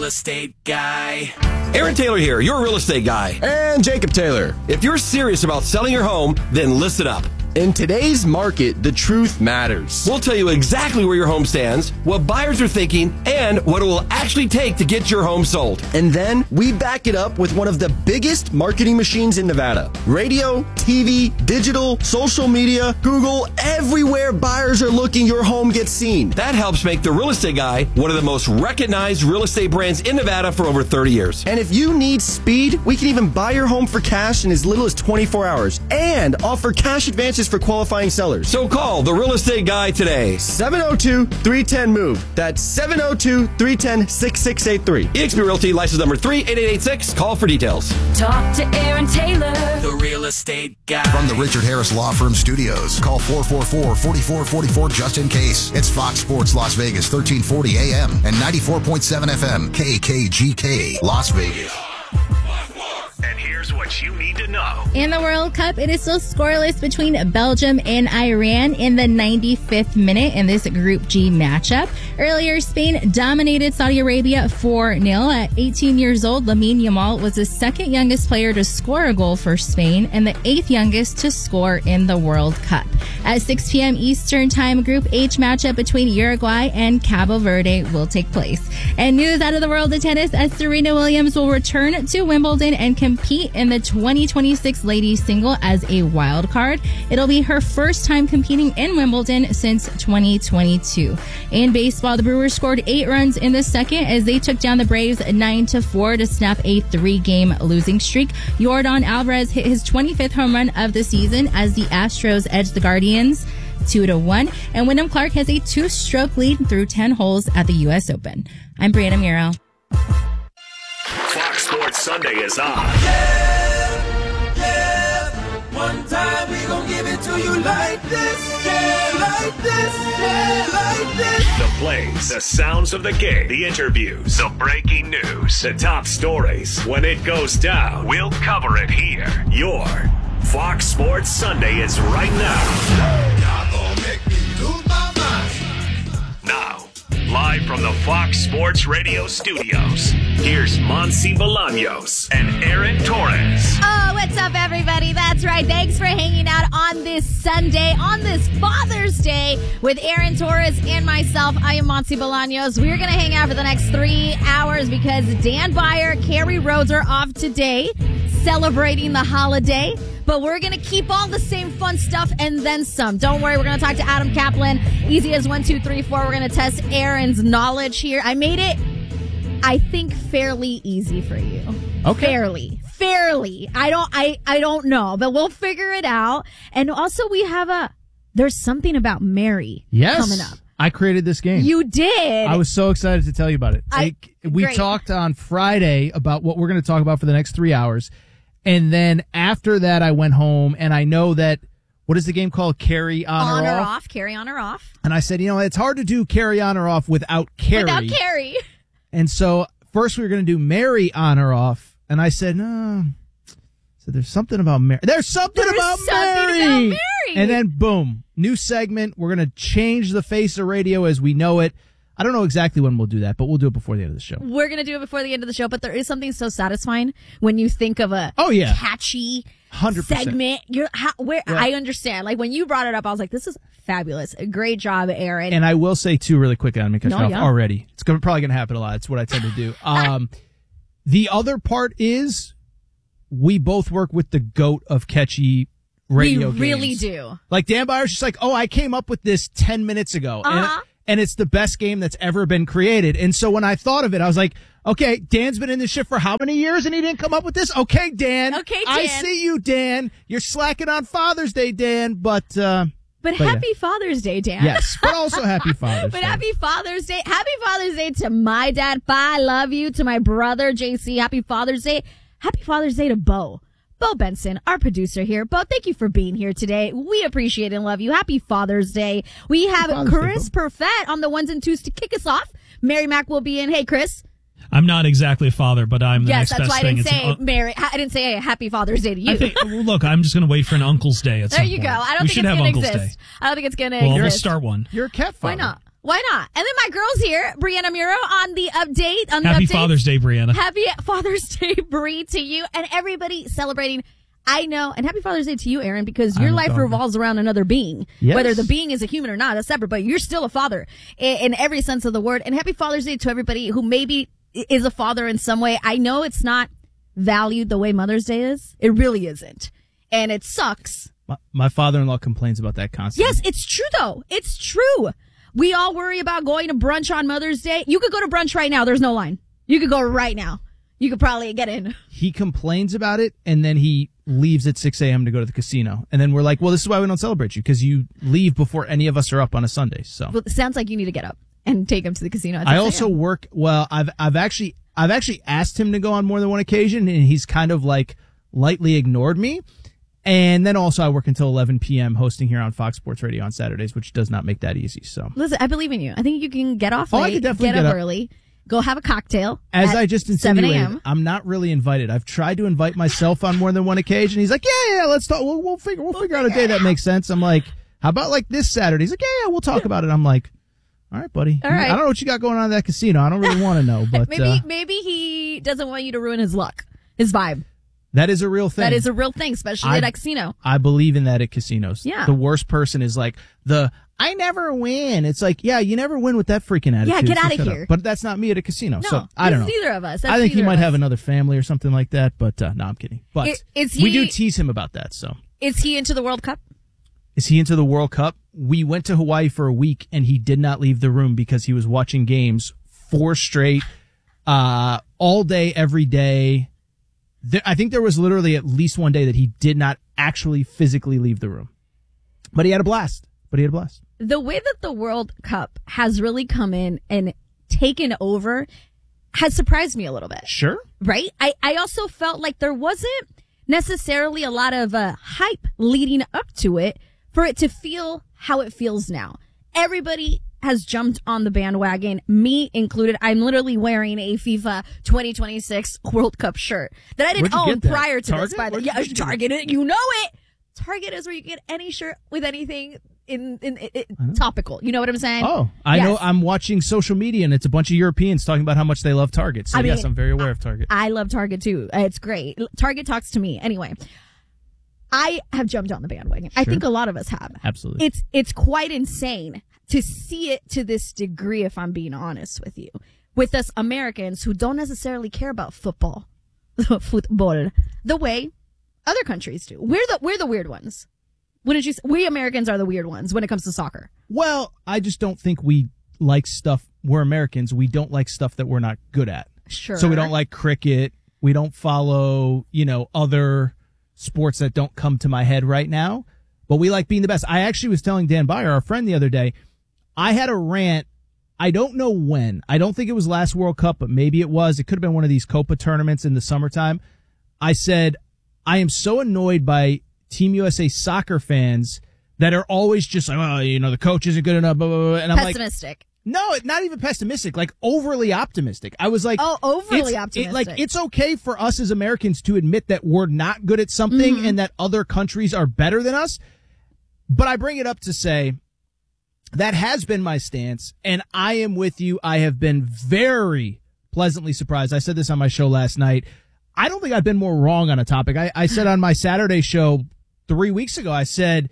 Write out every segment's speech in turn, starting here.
estate guy. Aaron Taylor here, your real estate guy. And Jacob Taylor. If you're serious about selling your home, then listen up. In today's market, the truth matters. We'll tell you exactly where your home stands, what buyers are thinking, and what it will actually take to get your home sold. And then we back it up with one of the biggest marketing machines in Nevada. Radio, TV, digital, social media, Google, everywhere buyers are looking, your home gets seen. That helps make the Real Estate Guy one of the most recognized real estate brands in Nevada for over 30 years. And if you need speed, we can even buy your home for cash in as little as 24 hours and offer cash advances for qualifying sellers. So call the Real Estate Guy today. 702-310-MOVE. That's 702-310-6683. eXp Realty, license number 38886. Call for details. Talk to Aaron Taylor, The Real Estate Guy. From the Richard Harris Law Firm Studios, call 444-4444 just in case. It's Fox Sports Las Vegas, 1340 AM and 94.7 FM, KKGK, Las Vegas. And here's what you need to know. In the World Cup, it is still scoreless between Belgium and Iran in the 95th minute in this Group G matchup. Earlier, Spain dominated Saudi Arabia 4-0. At 18 years old, Lamine Yamal was the second youngest player to score a goal for Spain and the 8th youngest to score in the World Cup. At 6 p.m. Eastern Time, Group H matchup between Uruguay and Cabo Verde will take place. And news out of the world of tennis as Serena Williams will return to Wimbledon and compete in the 2026 ladies single as a wild card. It'll be her first time competing in Wimbledon since 2022. In baseball, the Brewers scored 8 runs in the second as they took down the Braves 9-4 to snap a 3-game losing streak. Yordan Alvarez hit his 25th home run of the season as the Astros edged the Guardians 2-1. And Wyndham Clark has a 2-stroke lead through 10 holes at the U.S. Open. I'm Brianna Muro. Fox Sports Sunday is on. Yeah. One time we gon' give it to you like this. Yeah, like this. Yeah, like this. The plays, the sounds of the game, the interviews, the breaking news, the top stories. When it goes down, we'll cover it here. Your Fox Sports Sunday is right now. Y'all gon' make me lose my mind. Now, live from the Fox Sports Radio studios, here's Monsi Bolaños and Aaron Torres. Oh, what's up, everybody? That's right. Thanks for hanging out on this Sunday, on this Father's Day, with Aaron Torres and myself. I am Monsi Bolaños. We're going to hang out for the next 3 hours because Dan Beyer, Carrie Rhodes are off today, celebrating the holiday. But we're going to keep all the same fun stuff and then some. Don't worry, we're going to talk to Adam Kaplan. Easy as 1, 2, 3, 4. We're going to test Aaron's knowledge here. I made it, I think, fairly easy for you. Okay. Fairly. I don't know, but we'll figure it out. And also there's something about Mary coming up. I created this game. You did. I was so excited to tell you about it. We great. talked on Friday about what we're going to talk about for the next 3 hours. And then after that, I went home and I know that, what is the game called? Carry on or off? Carry on or off. And I said, it's hard to do carry on or off without Carrie. Without Carrie. And so first we were going to do Mary on or off. And I said, no. So there's something about Mary. There's something about Mary. And then boom, new segment. We're going to change the face of radio as we know it. I don't know exactly when we'll do that, but we'll do it before the end of the show. We're going to do it before the end of the show, but there is something so satisfying when you think of a catchy 100%. segment. I understand. Like when you brought it up, I was like, this is fabulous. A great job, Aaron. And I will say too really quick, Adam, because already. It's probably going to happen a lot. It's what I tend to do. The other part is we both work with the GOAT of catchy radio games. We really do. Like Dan Beyer's just like, I came up with this 10 minutes ago. And it's the best game that's ever been created. And so when I thought of it, I was like, okay, Dan's been in this shit for how many years and he didn't come up with this? Okay, Dan. I see you, Dan. You're slacking on Father's Day, Dan, but happy Father's Day, Dan. Yes, but also happy Father's Day. Happy Father's Day. Happy Father's Day to my dad. I love you. To my brother, JC. Happy Father's Day. Happy Father's Day to Bo Benson, our producer here. Bo, thank you for being here today. We appreciate and love you. Happy Father's Day. We have Chris Perfett on the 1s and 2s to kick us off. Mary Mac will be in. Hey, Chris. I'm not exactly a father, but I'm the next best thing. Yes, that's why I didn't say Mary. I didn't say Happy Father's Day to you. Look, I'm just going to wait for an Uncle's Day at some point. There you go. I don't think it's going to exist. I don't think it's going to exist. Well, let's start one. You're a cat father. Why not? Why not? And then my girl's here, Brianna Muro, on the update. Happy Father's Day, Brianna. Happy Father's Day, Bri, to you and everybody celebrating. I know, and happy Father's Day to you, Aaron, because your life revolves around another being. Yes. Whether the being is a human or not, that's separate, but you're still a father in every sense of the word. And happy Father's Day to everybody who maybe is a father in some way. I know it's not valued the way Mother's Day is. It really isn't. And it sucks. My father-in-law complains about that constantly. Yes, it's true, though. It's true. We all worry about going to brunch on Mother's Day. You could go to brunch right now. There's no line. You could go right now. You could probably get in. He complains about it, and then he leaves at 6 a.m. to go to the casino. And then we're like, well, this is why we don't celebrate you, because you leave before any of us are up on a Sunday. So well, it sounds like you need to get up and take him to the casino. I also work. Well, I've actually asked him to go on more than one occasion, and he's kind of like lightly ignored me. And then also I work until 11 p.m. hosting here on Fox Sports Radio on Saturdays, which does not make that easy. So listen, I believe in you. I think you can get off late, I could definitely get up early, go have a cocktail. As I just insinuated, 7 a.m. I'm not really invited. I've tried to invite myself on more than one occasion. He's like, yeah, let's talk. We'll figure out a day that makes sense. I'm like, how about like this Saturday? He's like, yeah, we'll talk about it. I'm like, all right, buddy. All right. I don't know what you got going on at that casino. I don't really want to know, but maybe he doesn't want you to ruin his luck, his vibe. That is a real thing. That is a real thing, especially at a casino. I believe in that at casinos. Yeah. The worst person is like I never win. It's like, yeah, you never win with that freaking attitude. Yeah, get out of here. But that's not me at a casino. No, so I don't know. Neither of us. I think he might have another family or something like that. But no, I'm kidding. But we do tease him about that. So is he into the World Cup? Is he into the World Cup? We went to Hawaii for a week, and he did not leave the room because he was watching games 4 straight, all day, every day. I think there was literally at least one day that he did not actually physically leave the room. But he had a blast. The way that the World Cup has really come in and taken over has surprised me a little bit. Sure. Right? I also felt like there wasn't necessarily a lot of hype leading up to it for it to feel how it feels now. Everybody has jumped on the bandwagon, me included. I'm literally wearing a FIFA 2026 World Cup shirt that I didn't own prior to this. By the way, Target, you know it. Target is where you get any shirt with anything in topical. You know what I'm saying? Oh, I know. I'm watching social media, and it's a bunch of Europeans talking about how much they love Target. So yes, I'm very aware of Target. I love Target too. It's great. Target talks to me anyway. I have jumped on the bandwagon. Sure. I think a lot of us have. Absolutely. It's quite insane to see it to this degree, if I'm being honest with you, with us Americans who don't necessarily care about football, the way other countries do. We're the weird ones. Wouldn't you say? We Americans are the weird ones when it comes to soccer. Well, I just don't think we like stuff. We're Americans. We don't like stuff that we're not good at. Sure. So we don't like cricket. We don't follow, other sports that don't come to my head right now. But we like being the best. I actually was telling Dan Byer, our friend, the other day, I had a rant. I don't know when. I don't think it was last World Cup, but maybe it was. It could have been one of these Copa tournaments in the summertime. I said, I am so annoyed by Team USA soccer fans that are always just like, the coach isn't good enough, blah, blah, blah. And I'm pessimistic. No, not even pessimistic, like overly optimistic. I was like, overly optimistic. It's okay for us as Americans to admit that we're not good at something and that other countries are better than us. But I bring it up to say, that has been my stance, and I am with you. I have been very pleasantly surprised. I said this on my show last night. I don't think I've been more wrong on a topic. I said on my Saturday show 3 weeks ago, I said,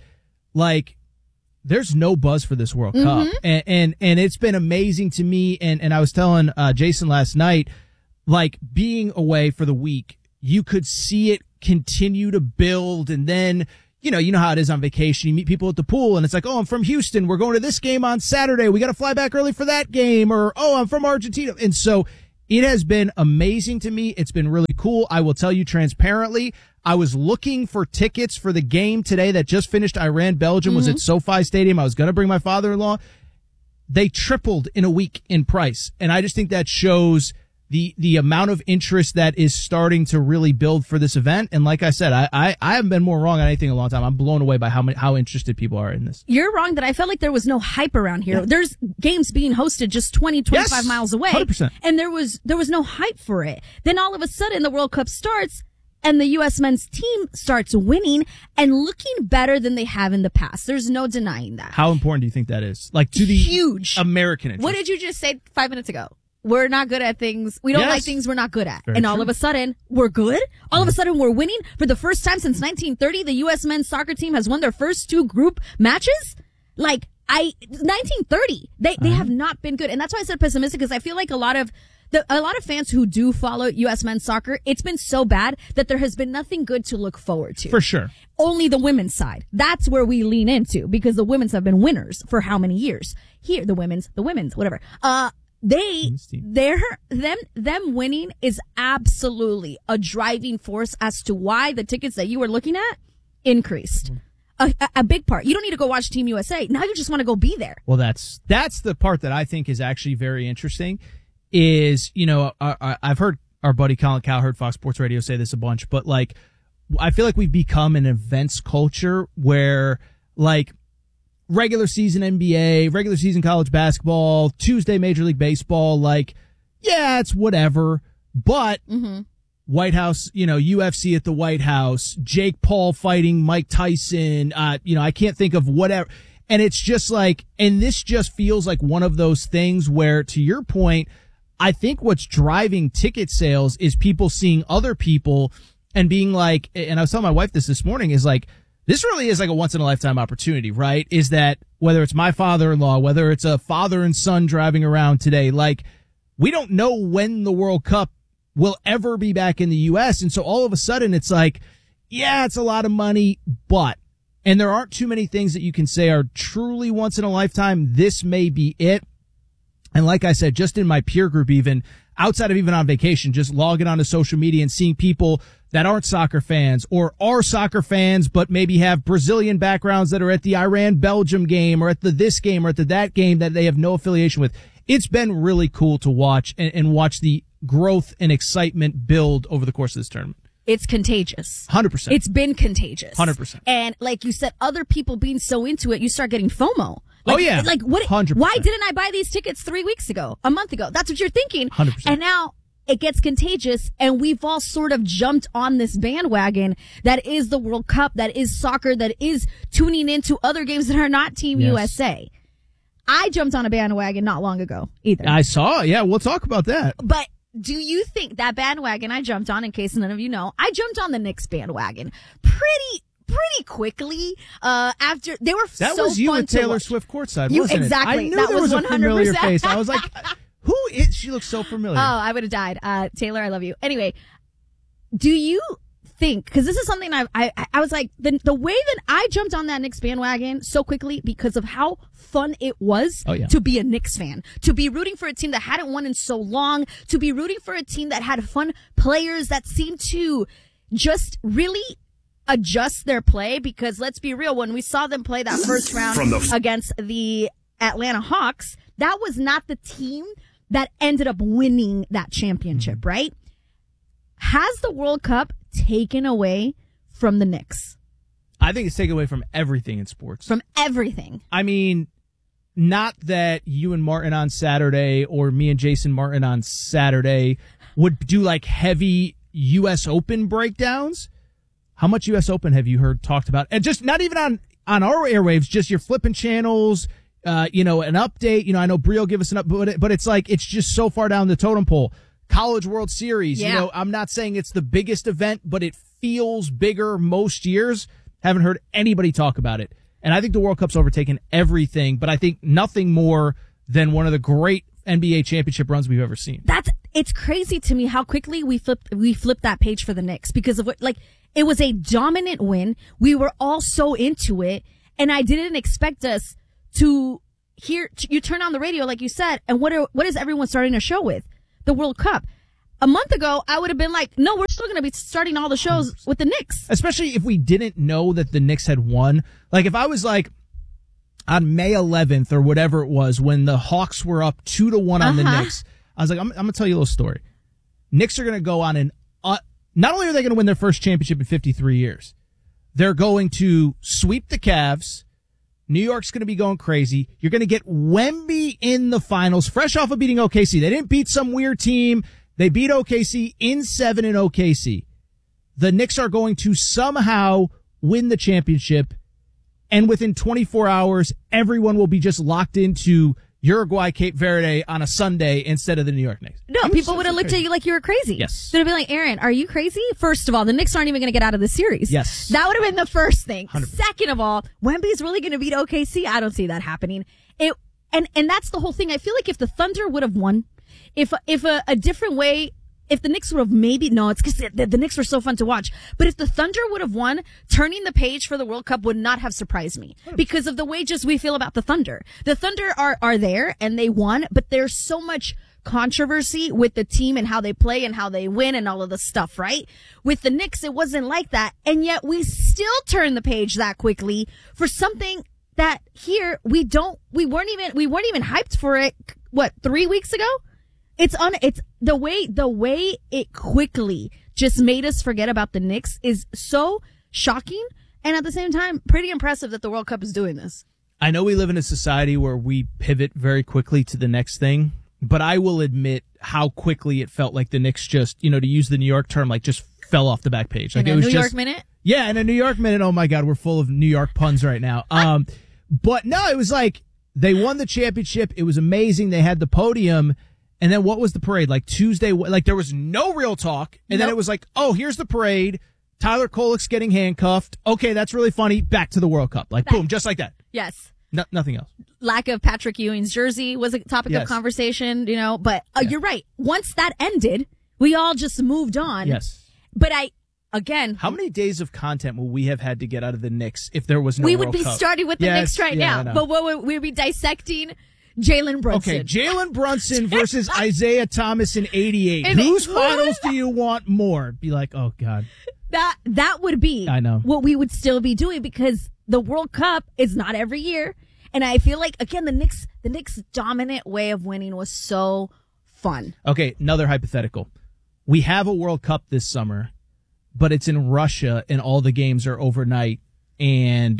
there's no buzz for this World Cup. And it's been amazing to me. And I was telling Jason last night, being away for the week, you could see it continue to build, and then you know how it is on vacation. You meet people at the pool, and it's like, oh, I'm from Houston. We're going to this game on Saturday. We got to fly back early for that game. Or, oh, I'm from Argentina. And so it has been amazing to me. It's been really cool. I will tell you transparently, I was looking for tickets for the game today that just finished. Iran-Belgium was at SoFi Stadium. I was going to bring my father-in-law. They tripled in a week in price. And I just think that shows the amount of interest that is starting to really build for this event. And like I said, I haven't been more wrong on anything in a long time. I'm blown away by how interested people are in this. You're wrong that I felt like there was no hype around here. Yeah. There's games being hosted just 25 miles away. 100%. And there was no hype for it. Then all of a sudden the World Cup starts and the U.S. men's team starts winning and looking better than they have in the past. There's no denying that. How important do you think that is? Like to the huge American interest. What did you just say 5 minutes ago? We're not good at things. We don't like things we're not good at. Very and all true. of a sudden, we're good. All of a sudden, we're winning. For the first time since 1930, the U.S. men's soccer team has won their first 2 group matches. 1930. They have not been good. And that's why I said pessimistic, because I feel like a lot of fans who do follow U.S. men's soccer, it's been so bad that there has been nothing good to look forward to. For sure. Only the women's side. That's where we lean into, because the women's have been winners for how many years? Here, the women's, whatever. Them winning is absolutely a driving force as to why the tickets that you were looking at increased. A big part. You don't need to go watch Team USA. Now you just want to go be there. Well, that's the part that I think is actually very interesting is, I've heard our buddy Colin Cowherd, Fox Sports Radio, say this a bunch, but I feel like we've become an events culture where regular season NBA, regular season college basketball, Tuesday Major League Baseball, it's whatever. But White House, UFC at the White House, Jake Paul fighting Mike Tyson, I can't think of whatever. And it's just and this just feels like one of those things where, to your point, I think what's driving ticket sales is people seeing other people and being and I was telling my wife this morning, is this really is a once in a lifetime opportunity, right? Is that whether it's my father-in-law, whether it's a father and son driving around today, we don't know when the World Cup will ever be back in the U.S. And so all of a sudden it's it's a lot of money, and there aren't too many things that you can say are truly once in a lifetime. This may be it. And like I said, just in my peer group, even outside of even on vacation, just logging onto social media and seeing people that aren't soccer fans or are soccer fans, but maybe have Brazilian backgrounds that are at the Iran-Belgium game or at the this game or at the that game that they have no affiliation with. It's been really cool to watch and watch the growth and excitement build over the course of this tournament. It's contagious. 100%. It's been contagious. 100%. And like you said, other people being so into it, you start getting FOMO. Oh, yeah. What? 100%. Why didn't I buy these tickets 3 weeks ago, a month ago? That's what you're thinking. 100%. And now it gets contagious, and we've all sort of jumped on this bandwagon that is the World Cup, that is soccer, that is tuning into other games that are not Team USA. I jumped on a bandwagon not long ago either. I saw. Yeah, we'll talk about that. But do you think that bandwagon I jumped on, in case none of you know, I jumped on the Knicks bandwagon pretty quickly after they were that so was you fun with to Taylor watch. Swift courtside, You wasn't exactly. it? I knew That there was 100%. a familiar face. I was like, who is she? Looks so familiar. Oh, I would have died. Taylor, I love you. Anyway, do you think, because this is something I was like, the way that I jumped on that Knicks bandwagon so quickly because of how fun it was to be a Knicks fan, to be rooting for a team that hadn't won in so long, to be rooting for a team that had fun players that seemed to just really adjust their play, because let's be real, when we saw them play that first round against the Atlanta Hawks, that was not the team that ended up winning that championship, right? Has the World Cup taken away from the Knicks? I think it's taken away from everything in sports. From everything. I mean, not that you and Martin on Saturday or me and Jason Martin on Saturday would do heavy U.S. Open breakdowns. How much U.S. Open have you heard talked about? And just not even on our airwaves, just you're flipping channels, an update. I know Brie will give us an update, but it's it's just so far down the totem pole. College World Series, I'm not saying it's the biggest event, but it feels bigger most years. Haven't heard anybody talk about it. And I think the World Cup's overtaken everything, but I think nothing more than one of the great NBA championship runs we've ever seen. It's crazy to me how quickly we flipped that page for the Knicks, because of what, it was a dominant win. We were all so into it, and I didn't expect us to hear, you turn on the radio, like you said, and what is everyone starting a show with? The World Cup. A month ago, I would have been like, no, we're still going to be starting all the shows with the Knicks. Especially if we didn't know that the Knicks had won. If I was on May 11th or whatever it was, when the Hawks were up 2-1 on the Knicks, I was like, I'm going to tell you a little story. Knicks are going to go on not only are they going to win their first championship in 53 years, they're going to sweep the Cavs. New York's going to be going crazy. You're going to get Wemby in the finals, fresh off of beating OKC. They didn't beat some weird team. They beat OKC in 7 in OKC. the Knicks are going to somehow win the championship, and within 24 hours, everyone will be just locked into Uruguay, Cape Verde on a Sunday instead of the New York Knicks. No, people would have looked at you like you were crazy. Yes. They'd have been like, Aaron, are you crazy? First of all, the Knicks aren't even going to get out of the series. Yes. That would have been the first thing. 100%. Second of all, Wemby's really going to beat OKC. I don't see that happening. And that's the whole thing. I feel like if the Thunder would have won, if a different way, if the Knicks would have it's because the Knicks were so fun to watch. But if the Thunder would have won, turning the page for the World Cup would not have surprised me because of the way just we feel about the Thunder. The Thunder are there and they won, but there's so much controversy with the team and how they play and how they win and all of the stuff, right? With the Knicks, it wasn't like that. And yet we still turned the page that quickly for something that here we weren't even hyped for it. What, 3 weeks ago? It's the way it quickly just made us forget about the Knicks is so shocking and at the same time pretty impressive that the World Cup is doing this. I know we live in a society where we pivot very quickly to the next thing, but I will admit how quickly it felt like the Knicks just, to use the New York term, like just fell off the back page. Like in it was New just York minute? Yeah, in a New York minute. Oh my God, we're full of New York puns right now. But no, it was like they won the championship. It was amazing. They had the podium. And then what was the parade? Like Tuesday, like there was no real talk. And then it was like, oh, here's the parade. Tyler Kolek's getting handcuffed. Okay, that's really funny. Back to the World Cup. Like, boom, just like that. Yes. Nothing else. Lack of Patrick Ewing's jersey was a topic of conversation, but you're right. Once that ended, we all just moved on. Yes. But how many days of content will we have had to get out of the Knicks if there was no We World would be Cup? starting with the Knicks right now. But what would we be dissecting? Jalen Brunson. Okay, Jalen Brunson versus Isaiah Thomas in 88. Whose finals do you want more? Be like, oh, God. That would be what we would still be doing because the World Cup is not every year. And I feel like, again, the Knicks' dominant way of winning was so fun. Okay, another hypothetical. We have a World Cup this summer, but it's in Russia and all the games are overnight. And,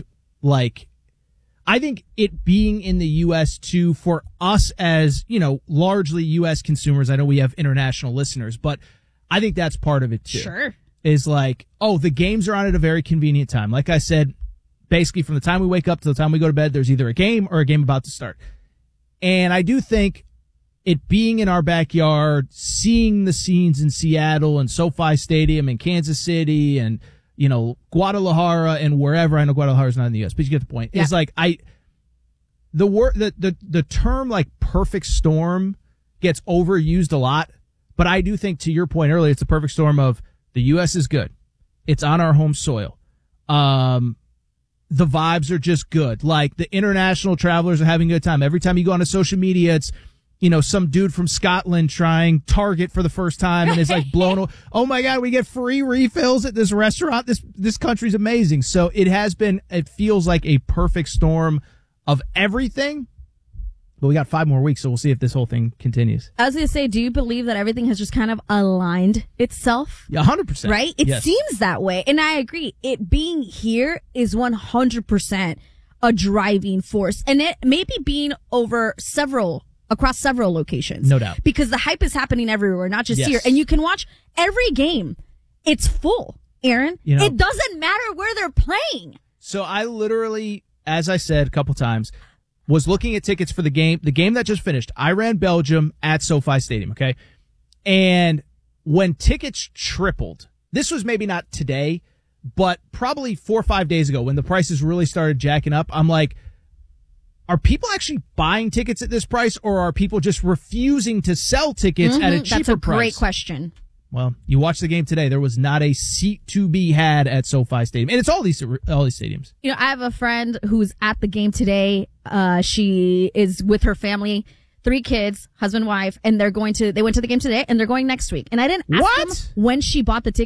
I think it being in the U.S. too, for us as, largely U.S. consumers, I know we have international listeners, but I think that's part of it too. Sure. Is like, the games are on at a very convenient time. Like I said, basically from the time we wake up to the time we go to bed, there's either a game or a game about to start. And I do think it being in our backyard, seeing the scenes in Seattle and SoFi Stadium and Kansas City and Guadalajara and wherever. I know Guadalajara's not in the U.S., but you get the point. Yeah. It's like the term like perfect storm gets overused a lot, but I do think to your point earlier, it's a perfect storm of the U.S. is good. It's on our home soil. The vibes are just good. Like the international travelers are having a good time. Every time you go onto social media, it's some dude from Scotland trying Target for the first time and is like blown away. Oh my God, we get free refills at this restaurant. This country's amazing. So it feels like a perfect storm of everything. But we got 5 more weeks, so we'll see if this whole thing continues. I was going to say, do you believe that everything has just kind of aligned itself? Yeah, 100%. Right? It seems that way. And I agree. It being here is 100% a driving force. And it maybe being across several locations. No doubt. Because the hype is happening everywhere, not just here. And you can watch every game. It's full, Aaron. It doesn't matter where they're playing. So I literally, as I said a couple times, was looking at tickets for the game that just finished, Iran-Belgium at SoFi Stadium, okay? And when tickets tripled, this was maybe not today, but probably 4 or 5 days ago when the prices really started jacking up, I'm like, are people actually buying tickets at this price, or are people just refusing to sell tickets at a cheaper price? That's a great question. Well, you watched the game today. There was not a seat to be had at SoFi Stadium. And it's all these stadiums. I have a friend who's at the game today. She is with her family, 3 kids, husband, wife, and they went to the game today, and they're going next week. And I didn't ask them when she bought the ticket.